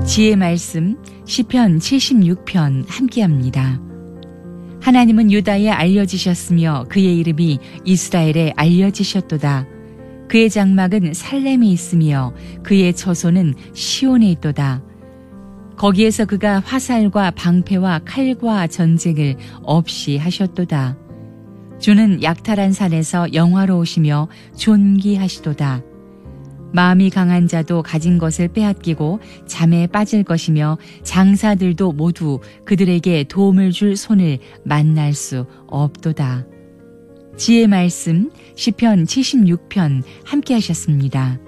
지혜 말씀 시편 76편 함께합니다. 하나님은 유다에 알려지셨으며 그의 이름이 이스라엘에 알려지셨도다. 그의 장막은 살렘에 있으며 그의 처소는 시온에 있도다. 거기에서 그가 화살과 방패와 칼과 전쟁을 없이 하셨도다. 주는 약탈한 산에서 영화로우시며 존귀하시도다. 마음이 강한 자도 가진 것을 빼앗기고 잠에 빠질 것이며 장사들도 모두 그들에게 도움을 줄 손을 만날 수 없도다. 지혜 말씀 시편 76편 함께 하셨습니다.